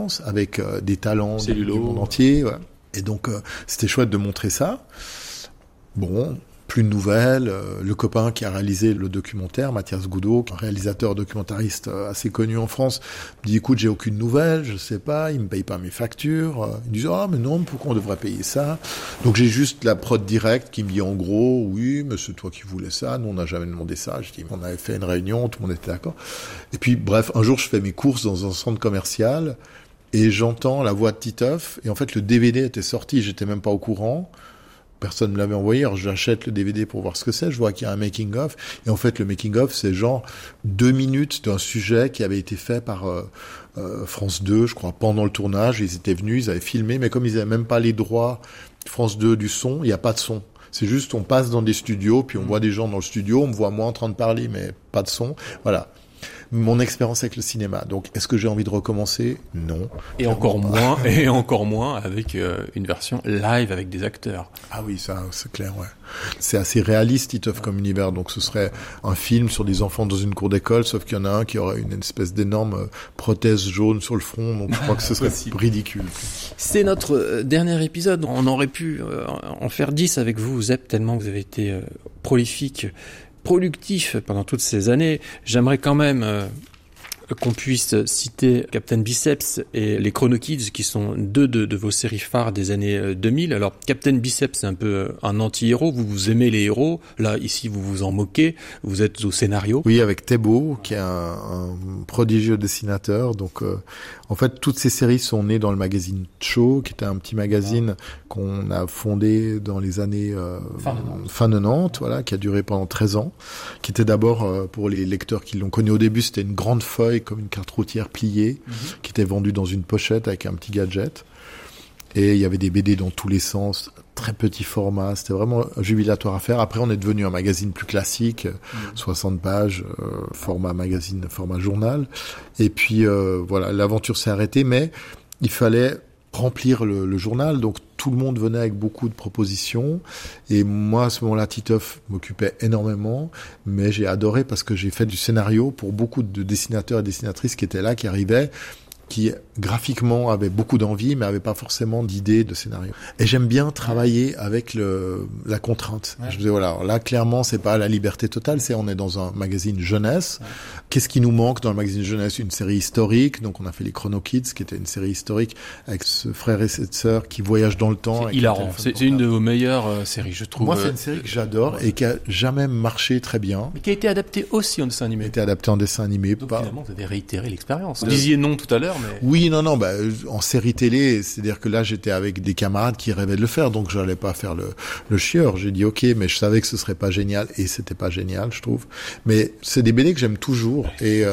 France, avec des talents du Cellulo. monde entier. Ouais. Et donc, c'était chouette de montrer ça. Bon, plus de nouvelles. Le copain qui a réalisé le documentaire, Mathias Goudot, un réalisateur documentariste assez connu en France, me dit, écoute, j'ai aucune nouvelle, je sais pas, il me paye pas mes factures. Il me dit, ah, mais non, pourquoi on devrait payer ça? Donc j'ai juste la prod directe qui me dit, en gros, oui, mais c'est toi qui voulais ça, nous on n'a jamais demandé ça. Je dis, on avait fait une réunion, tout le monde était d'accord. Et puis, bref, un jour, je fais mes courses dans un centre commercial et j'entends la voix de Titeuf, et en fait, le DVD était sorti, j'étais même pas au courant. Personne ne me l'avait envoyé, alors j'achète le DVD pour voir ce que c'est, je vois qu'il y a un making-of, et en fait le making-of c'est genre 2 minutes d'un sujet qui avait été fait par France 2, je crois, pendant le tournage. Ils étaient venus, ils avaient filmé, mais comme ils n'avaient même pas les droits France 2 du son, il n'y a pas de son. C'est juste, on passe dans des studios, puis on voit des gens dans le studio, on me voit moi en train de parler, mais pas de son, voilà. Mon expérience avec le cinéma. Donc, est-ce que j'ai envie de recommencer? Non. Et encore moins avec une version live avec des acteurs. Ah oui, ça, c'est clair, ouais. C'est assez réaliste, Titeuf, comme univers. Donc, ce serait un film sur des enfants dans une cour d'école, sauf qu'il y en a un qui aurait une espèce d'énorme prothèse jaune sur le front. Donc, je crois que ce serait ridicule. C'est notre dernier épisode. On aurait pu en faire 10 avec vous, Zep, tellement vous avez été prolifique, productif pendant toutes ces années. J'aimerais quand même qu'on puisse citer Captain Biceps et les Chrono Kids, qui sont deux de vos séries phares des années 2000. Alors, Captain Biceps, c'est un peu un anti-héros. Vous aimez les héros. Là, ici, vous vous en moquez. Vous êtes au scénario. Oui, avec Thébault, qui est un prodigieux dessinateur. Donc, en fait, toutes ces séries sont nées dans le magazine Cho, qui était un petit magazine qu'on a fondé dans les années fin 90, voilà, qui a duré pendant 13 ans, qui était d'abord, pour les lecteurs qui l'ont connu au début, c'était une grande feuille comme une carte routière pliée, qui était vendue dans une pochette avec un petit gadget. Et il y avait des BD dans tous les sens, très petit format, c'était vraiment jubilatoire à faire. Après, on est devenu un magazine plus classique, 60 pages, format magazine, format journal. Et puis, voilà, l'aventure s'est arrêtée, mais il fallait remplir le journal, donc tout le monde venait avec beaucoup de propositions, et moi à ce moment-là Titeuf m'occupait énormément, mais j'ai adoré parce que j'ai fait du scénario pour beaucoup de dessinateurs et dessinatrices qui étaient là, qui arrivaient, qui graphiquement avaient beaucoup d'envie, mais n'avaient pas forcément d'idée de scénario. Et j'aime bien travailler avec la contrainte. Ouais. Je me disais, voilà, là, clairement, c'est pas la liberté totale, on est dans un magazine jeunesse. Ouais. Qu'est-ce qui nous manque dans le magazine jeunesse? Une série historique. Donc, on a fait les Chrono Kids, qui était une série historique avec ce frère et cette sœur qui voyagent dans le temps. C'est hilarant. C'est une de vos meilleures séries, je trouve. Moi, c'est une série que j'adore et qui a jamais marché très bien. Mais qui a été adaptée aussi en dessin animé. Qui a été adaptée en dessin animé. Donc, finalement, vous avez réitéré l'expérience. Vous disiez non tout à l'heure, mais... Oui, non, en série télé, c'est-à-dire que là, j'étais avec des camarades qui rêvaient de le faire, donc j'allais pas faire le chieur. J'ai dit ok, mais je savais que ce serait pas génial, et c'était pas génial, je trouve. Mais c'est des BD que j'aime toujours,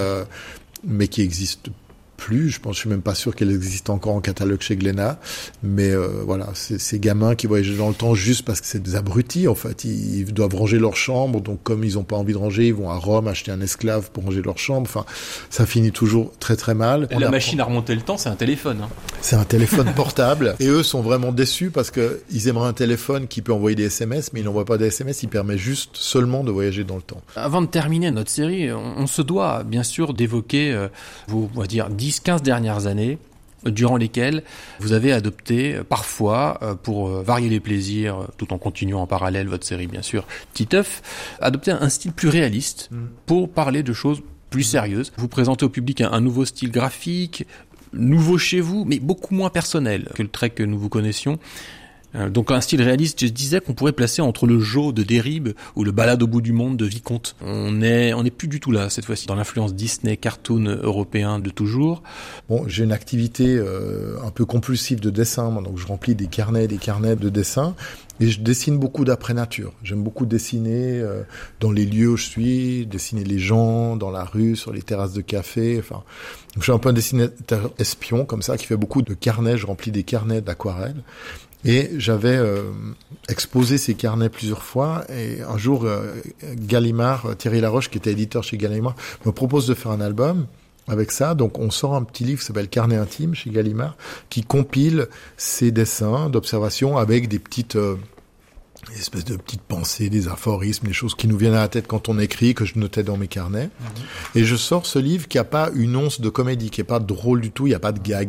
mais qui existent plus. Je suis même pas sûr qu'elle existe encore en catalogue chez Glénat. Mais voilà, c'est ces gamins qui voyagent dans le temps juste parce que c'est des abrutis, en fait. Ils doivent ranger leur chambre, donc comme ils ont pas envie de ranger, ils vont à Rome acheter un esclave pour ranger leur chambre. Enfin, ça finit toujours très très mal. La machine à remonter le temps, c'est un téléphone. Hein. C'est un téléphone portable. Et eux sont vraiment déçus parce que ils aimeraient un téléphone qui peut envoyer des SMS, mais il n'envoie pas des SMS, il permet juste seulement de voyager dans le temps. Avant de terminer notre série, on se doit bien sûr d'évoquer vos, on va dire, 10-15 dernières années, durant lesquelles vous avez adopté parfois, pour varier les plaisirs, tout en continuant en parallèle votre série bien sûr, Titeuf, adopté un style plus réaliste pour parler de choses plus sérieuses. Vous présentez au public un nouveau style graphique, nouveau chez vous, mais beaucoup moins personnel que le trait que nous vous connaissions. Donc un style réaliste, je disais qu'on pourrait placer entre le Joe de Derib ou le Balade au bout du monde de Vicomte. On est plus du tout là cette fois-ci dans l'influence Disney cartoon européen de toujours. Bon, j'ai une activité un peu compulsive de dessin, moi, donc je remplis des carnets de dessin. Et je dessine beaucoup d'après nature. J'aime beaucoup dessiner dans les lieux où je suis, dessiner les gens dans la rue, sur les terrasses de café. Enfin, donc je suis un peu un dessinateur espion comme ça qui fait beaucoup de carnets. Je remplis des carnets d'aquarelle. Et j'avais exposé ces carnets plusieurs fois. Et un jour, Gallimard, Thierry Laroche, qui était éditeur chez Gallimard, me propose de faire un album avec ça. Donc on sort un petit livre qui s'appelle Carnet intime chez Gallimard, qui compile ces dessins d'observation avec des petites espèces de petites pensées, des aphorismes, des choses qui nous viennent à la tête quand on écrit, que je notais dans mes carnets. Et je sors ce livre qui a pas une once de comédie, qui est pas drôle du tout, il y a pas de gag.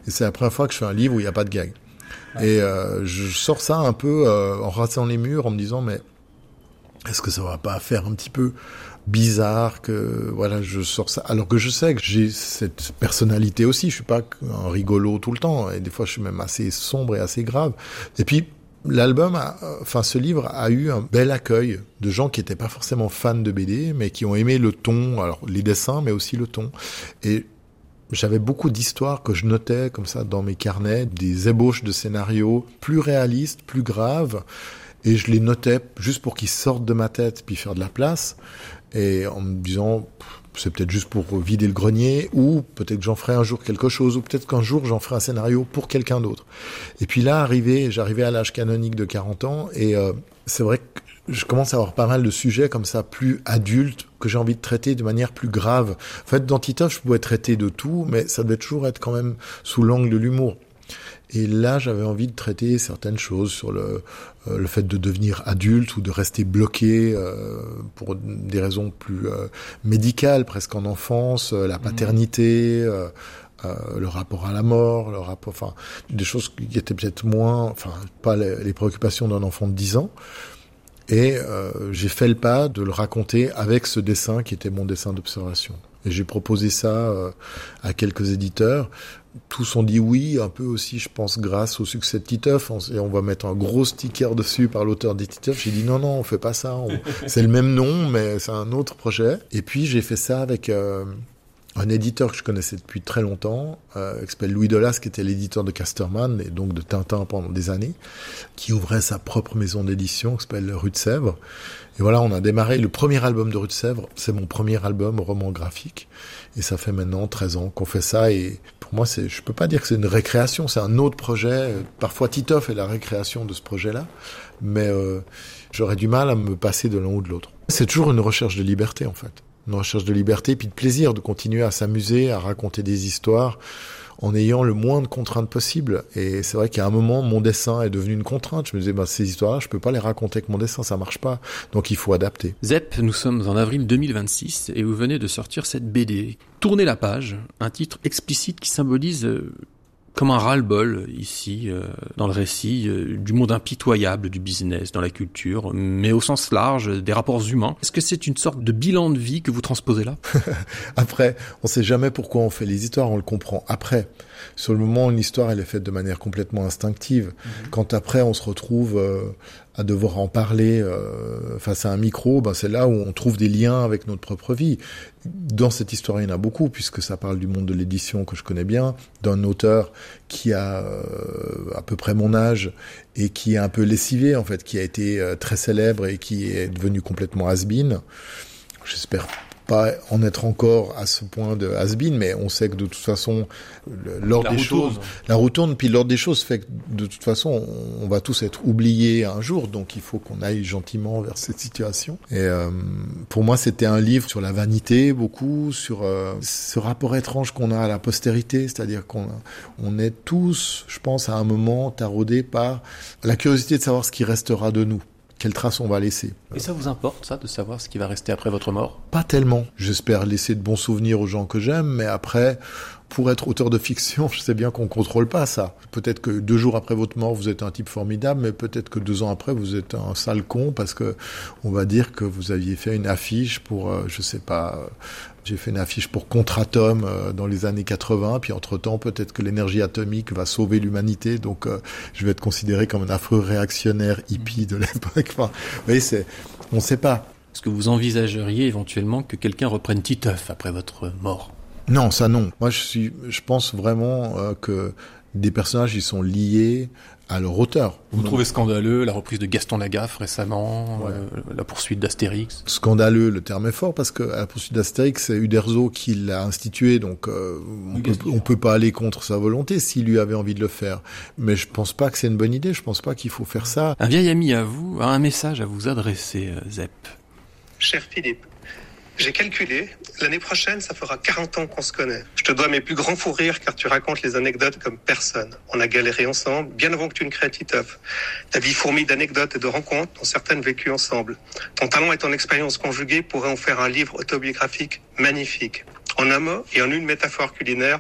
Et c'est la première fois que je fais un livre où il n'y a pas de gag. Et je sors ça un peu en rassant les murs, en me disant, mais est-ce que ça va pas faire un petit peu bizarre que voilà, je sors ça, alors que je sais que j'ai cette personnalité aussi. Je suis pas un rigolo tout le temps, et des fois je suis même assez sombre et assez grave. Et puis ce livre a eu un bel accueil de gens qui étaient pas forcément fans de BD, mais qui ont aimé le ton, alors les dessins, mais aussi le ton. Et j'avais beaucoup d'histoires que je notais comme ça dans mes carnets, des ébauches de scénarios plus réalistes, plus graves, et je les notais juste pour qu'ils sortent de ma tête, puis faire de la place, et en me disant, c'est peut-être juste pour vider le grenier, ou peut-être que j'en ferai un jour quelque chose, ou peut-être qu'un jour j'en ferai un scénario pour quelqu'un d'autre. Et puis là, j'arrivais à l'âge canonique de 40 ans, et c'est vrai que je commence à avoir pas mal de sujets comme ça, plus adultes, que j'ai envie de traiter de manière plus grave. En fait, dans Titeuf, je pouvais traiter de tout, mais ça devait toujours être quand même sous l'angle de l'humour. Et là, j'avais envie de traiter certaines choses sur le fait de devenir adulte ou de rester bloqué pour des raisons plus médicales, presque en enfance, la paternité, le rapport à la mort, des choses qui étaient peut-être pas les préoccupations d'un enfant de 10 ans. Et j'ai fait le pas de le raconter avec ce dessin qui était mon dessin d'observation. Et j'ai proposé ça à quelques éditeurs. Tous ont dit oui, un peu aussi, je pense, grâce au succès de Titeuf. Et on va mettre un gros sticker dessus par l'auteur des Titeuf. J'ai dit non, on fait pas ça. C'est le même nom, mais c'est un autre projet. Et puis j'ai fait ça avec un éditeur que je connaissais depuis très longtemps, qui s'appelle Louis Delas, qui était l'éditeur de Casterman et donc de Tintin pendant des années, qui ouvrait sa propre maison d'édition qui s'appelle Rue de Sèvres. Et voilà, on a démarré le premier album de Rue de Sèvres. C'est mon premier album roman graphique. Et ça fait maintenant 13 ans qu'on fait ça. Et pour moi, je peux pas dire que c'est une récréation, c'est un autre projet. Parfois, Titeuf est la récréation de ce projet-là. Mais j'aurais du mal à me passer de l'un ou de l'autre. C'est toujours une recherche de liberté, en fait. Une recherche de liberté, puis de plaisir, de continuer à s'amuser, à raconter des histoires en ayant le moins de contraintes possible. Et c'est vrai qu'à un moment, mon dessin est devenu une contrainte. Je me disais, ces histoires-là, je peux pas les raconter avec mon dessin, ça marche pas. Donc il faut adapter. Zep, nous sommes en avril 2026 et vous venez de sortir cette BD. Tournez la page, un titre explicite qui symbolise comme un ras-le-bol ici, dans le récit du monde impitoyable du business, dans la culture, mais au sens large des rapports humains. Est-ce que c'est une sorte de bilan de vie que vous transposez là ? Après, on sait jamais pourquoi on fait les histoires, on le comprend après. Sur le moment, une histoire, elle est faite de manière complètement instinctive. Quand après, on se retrouve à devoir en parler face à un micro, c'est là où on trouve des liens avec notre propre vie. Dans cette histoire, il y en a beaucoup, puisque ça parle du monde de l'édition que je connais bien, d'un auteur qui a à peu près mon âge et qui est un peu lessivé, en fait, qui a été très célèbre et qui est devenu complètement has-been. J'espère pas en être encore à ce point de has-been, mais on sait que de toute façon, l'ordre des choses, la roue tourne, puis l'ordre des choses fait que de toute façon, on va tous être oubliés un jour, donc il faut qu'on aille gentiment vers cette situation. Et pour moi, c'était un livre sur la vanité, beaucoup, sur ce rapport étrange qu'on a à la postérité, c'est-à-dire on est tous, je pense, à un moment taraudés par la curiosité de savoir ce qui restera de nous. Quelle trace on va laisser. Et ça vous importe, ça, de savoir ce qui va rester après votre mort ? Pas tellement. J'espère laisser de bons souvenirs aux gens que j'aime, mais après, pour être auteur de fiction, je sais bien qu'on contrôle pas ça. Peut-être que 2 jours après votre mort, vous êtes un type formidable, mais peut-être que 2 ans après, vous êtes un sale con parce que on va dire que vous aviez fait une affiche pour, j'ai fait une affiche pour Contratom dans les années 80, puis entre-temps, peut-être que l'énergie atomique va sauver l'humanité, donc je vais être considéré comme un affreux réactionnaire hippie de l'époque. Enfin, vous voyez, on ne sait pas. Est-ce que vous envisageriez éventuellement que quelqu'un reprenne Titeuf après votre mort ? Non, ça non. Moi, je pense vraiment que des personnages, ils sont liés à leur auteur. Vous trouvez scandaleux la reprise de Gaston Lagaffe récemment, la poursuite d'Astérix ? Scandaleux, le terme est fort, parce que à la poursuite d'Astérix, c'est Uderzo qui l'a institué, donc on peut pas aller contre sa volonté s'il lui avait envie de le faire. Mais je pense pas que c'est une bonne idée, je pense pas qu'il faut faire ça. Un vieil ami à vous a un message à vous adresser, Zep. Cher Philippe, j'ai calculé, l'année prochaine, ça fera 40 ans qu'on se connaît. Je te dois mes plus grands fous rires car tu racontes les anecdotes comme personne. On a galéré ensemble, bien avant que tu ne crées Titeuf. Ta vie fourmille d'anecdotes et de rencontres, dont certaines vécues ensemble. Ton talent et ton expérience conjuguée pourraient en faire un livre autobiographique magnifique. En un mot et en une métaphore culinaire,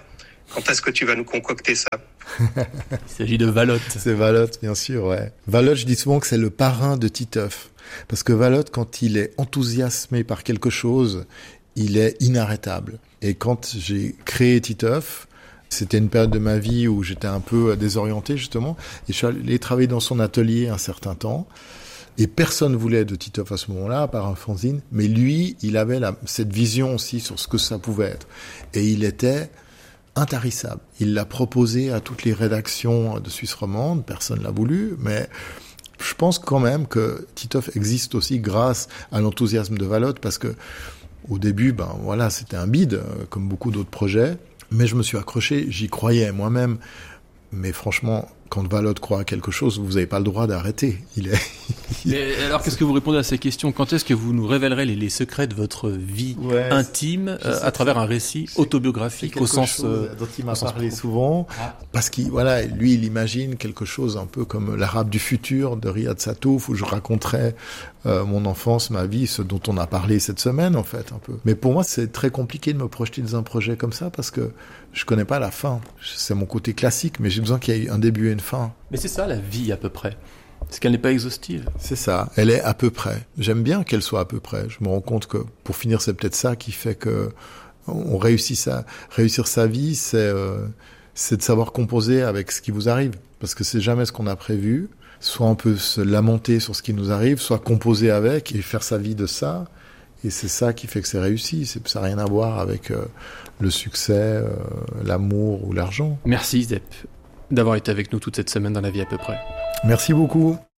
Quand est-ce que tu vas nous concocter ça? Il s'agit de Valotte. C'est Valotte, bien sûr, ouais. Valotte, je dis souvent que c'est le parrain de Titeuf. Parce que Valotte, quand il est enthousiasmé par quelque chose, il est inarrêtable. Et quand j'ai créé Titeuf, c'était une période de ma vie où j'étais un peu désorienté, justement. Et je suis allé travailler dans son atelier un certain temps. Et personne voulait de Titeuf à ce moment-là, à part un fanzine. Mais lui, il avait cette vision aussi sur ce que ça pouvait être. Et il était intarissable. Il l'a proposé à toutes les rédactions de Suisse romande. Personne l'a voulu. Mais je pense quand même que Titeuf existe aussi grâce à l'enthousiasme de Valotte. Parce que au début, c'était un bide, comme beaucoup d'autres projets. Mais je me suis accroché, j'y croyais moi-même. Mais franchement, quand Valotte croit à quelque chose, vous n'avez pas le droit d'arrêter. Mais alors, qu'est-ce que vous répondez à ces questions? Quand est-ce que vous nous révélerez les secrets de votre vie intime à travers un récit autobiographique au sens dont il m'a parlé souvent, parce qu'il lui il imagine quelque chose un peu comme l'Arabe du futur de Riyad Sattouf, où je raconterai mon enfance, ma vie, ce dont on a parlé cette semaine en fait un peu. Mais pour moi c'est très compliqué de me projeter dans un projet comme ça parce que je connais pas la fin. C'est mon côté classique, mais j'ai besoin qu'il y ait un début et une fin. Mais c'est ça la vie à peu près. C'est qu'elle n'est pas exhaustive. C'est ça, elle est à peu près. J'aime bien qu'elle soit à peu près. Je me rends compte que, pour finir, c'est peut-être ça qui fait que on réussit ça. Réussir sa vie, c'est de savoir composer avec ce qui vous arrive. Parce que c'est jamais ce qu'on a prévu. Soit on peut se lamenter sur ce qui nous arrive, soit composer avec et faire sa vie de ça. Et c'est ça qui fait que c'est réussi. Ça n'a rien à voir avec le succès, l'amour ou l'argent. Merci Zep d'avoir été avec nous toute cette semaine dans La Vie à peu près. Merci beaucoup.